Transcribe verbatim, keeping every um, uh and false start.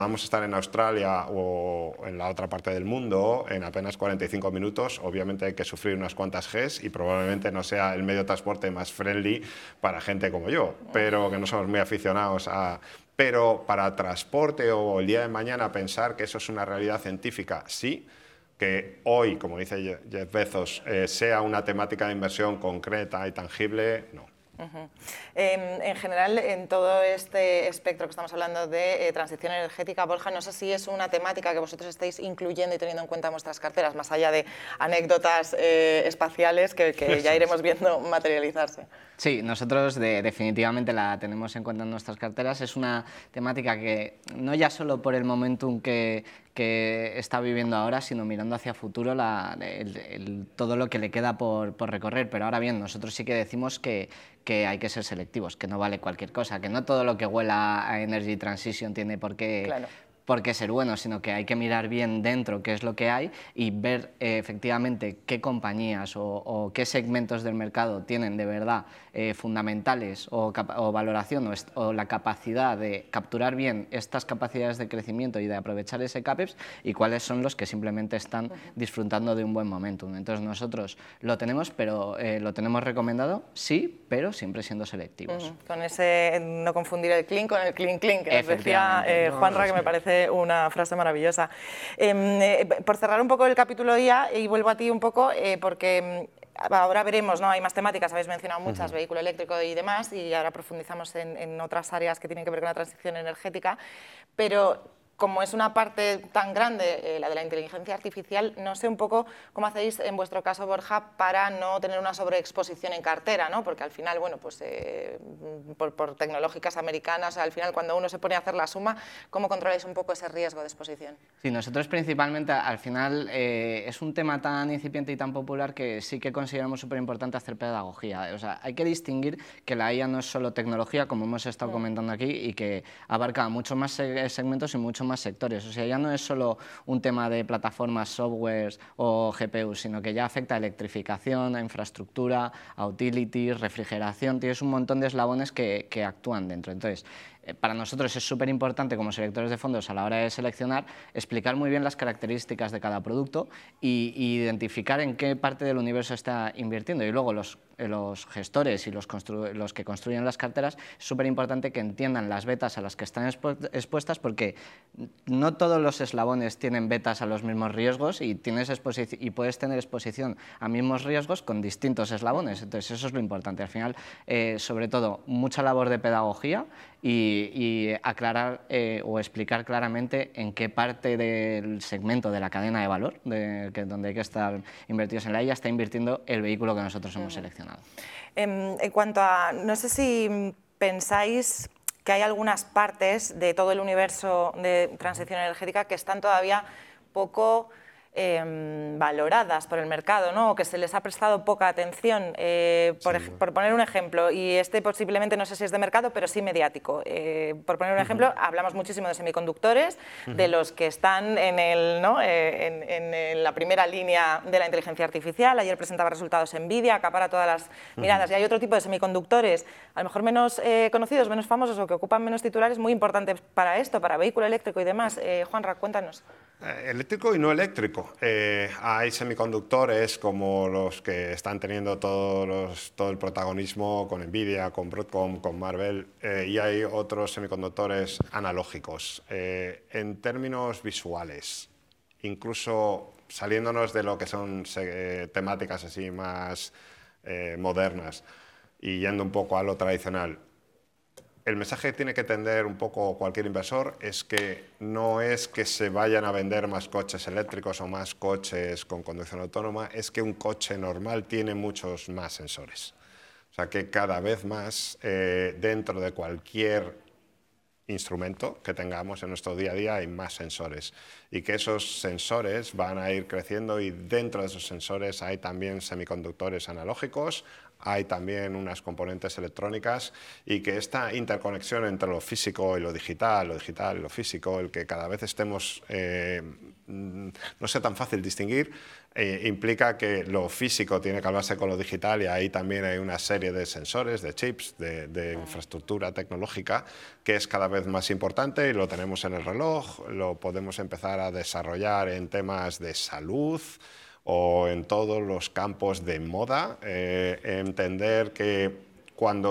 Vamos a estar en Australia o en la otra parte del mundo en apenas cuarenta y cinco minutos. Obviamente hay que sufrir unas cuantas Gs y probablemente no sea el medio de transporte más friendly para gente como yo, pero que no somos muy aficionados a... Pero para transporte o el día de mañana pensar que eso es una realidad científica, sí. Que hoy, como dice Jeff Bezos, eh, sea una temática de inversión concreta y tangible, no. Uh-huh. eh, en general, en todo este espectro que estamos hablando de eh, transición energética, Borja, no sé si es una temática que vosotros estáis incluyendo y teniendo en cuenta en vuestras carteras, más allá de anécdotas eh, espaciales que, que ya iremos viendo materializarse. Sí, nosotros de, definitivamente la tenemos en cuenta en nuestras carteras. Es una temática que no ya solo por el momentum que, que está viviendo ahora, sino mirando hacia futuro la, el, el, todo lo que le queda por, por recorrer. Pero ahora bien, nosotros sí que decimos que, que hay que ser selectivos, que no vale cualquier cosa, que no todo lo que huela a Energy Transition tiene por qué... Claro. por qué ser bueno, sino que hay que mirar bien dentro qué es lo que hay y ver eh, efectivamente qué compañías o, o qué segmentos del mercado tienen de verdad eh, fundamentales o, o valoración o, o la capacidad de capturar bien estas capacidades de crecimiento y de aprovechar ese CAPEX y cuáles son los que simplemente están uh-huh. disfrutando de un buen momentum. Entonces nosotros lo tenemos, pero eh, lo tenemos recomendado, sí, pero siempre siendo selectivos. Uh-huh. Con ese, no confundir el clean con el clean clean, que nos decía eh, no, Juanra, que me parece una frase maravillosa. Eh, eh, por cerrar un poco el capítulo ya, y vuelvo a ti un poco, eh, porque ahora veremos, ¿no? Hay más temáticas, habéis mencionado muchas, uh-huh. vehículo eléctrico y demás, y ahora profundizamos en, en otras áreas que tienen que ver con la transición energética, pero como es una parte tan grande, eh, la de la inteligencia artificial, no sé un poco cómo hacéis en vuestro caso, Borja, para no tener una sobreexposición en cartera, ¿no? Porque al final, bueno, pues eh, por, por tecnológicas americanas, al final cuando uno se pone a hacer la suma, ¿cómo controláis un poco ese riesgo de exposición? Sí, nosotros principalmente, al final, eh, es un tema tan incipiente y tan popular que sí que consideramos súper importante hacer pedagogía. O sea, hay que distinguir que la I A no es solo tecnología, como hemos estado mm. comentando aquí, y que abarca muchos más segmentos y mucho más sectores. O sea, ya no es solo un tema de plataformas, softwares o G P Us, sino que ya afecta a electrificación, a infraestructura, a utilities, refrigeración. Tienes un montón de eslabones que, que actúan dentro. Entonces, eh, para nosotros es súper importante como selectores de fondos a la hora de seleccionar, explicar muy bien las características de cada producto y, y identificar en qué parte del universo está invirtiendo. Y luego los los gestores y los, los que construyen las carteras, es súper importante que entiendan las betas a las que están expuestas, porque no todos los eslabones tienen betas a los mismos riesgos y, tienes y puedes tener exposición a mismos riesgos con distintos eslabones. Entonces eso es lo importante. Al final, eh, sobre todo, mucha labor de pedagogía y, y aclarar eh, o explicar claramente en qué parte del segmento de la cadena de valor, de, que, donde hay que estar invertidos en la I A, está invirtiendo el vehículo que nosotros hemos seleccionado. En, en cuanto a, no sé si pensáis que hay algunas partes de todo el universo de transición energética que están todavía poco eh, valoradas por el mercado, ¿no? O que se les ha prestado poca atención. Eh, por, sí. por poner un ejemplo, y este posiblemente no sé si es de mercado, pero sí mediático. Eh, por poner un uh-huh. ejemplo, hablamos muchísimo de semiconductores, uh-huh. de los que están en, el, ¿no? eh, en, en, en la primera línea de la inteligencia artificial. Ayer presentaba resultados Nvidia, acapara todas las uh-huh. miradas. Y hay otro tipo de semiconductores, a lo mejor menos eh, conocidos, menos famosos o que ocupan menos titulares, muy importantes para esto, para vehículo eléctrico y demás. Eh, Juanra, cuéntanos. Eh, eléctrico y no eléctrico. Eh, hay semiconductores como los que están teniendo todos los, todo el protagonismo con Nvidia, con Broadcom, con Marvell, eh, y hay otros semiconductores analógicos. Eh, en términos visuales, incluso saliéndonos de lo que son eh, temáticas así más eh, modernas y yendo un poco a lo tradicional, el mensaje que tiene que entender un poco cualquier inversor es que no es que se vayan a vender más coches eléctricos o más coches con conducción autónoma, es que un coche normal tiene muchos más sensores. O sea que cada vez más eh, dentro de cualquier instrumento que tengamos en nuestro día a día hay más sensores y que esos sensores van a ir creciendo y dentro de esos sensores hay también semiconductores analógicos, hay también unas componentes electrónicas y que esta interconexión entre lo físico y lo digital, lo digital y lo físico, el que cada vez estemos, eh, no sea tan fácil distinguir, eh, implica que lo físico tiene que hablarse con lo digital y ahí también hay una serie de sensores, de chips, de, de infraestructura tecnológica que es cada vez más importante y lo tenemos en el reloj, lo podemos empezar a desarrollar en temas de salud o en todos los campos de moda, eh, entender que cuando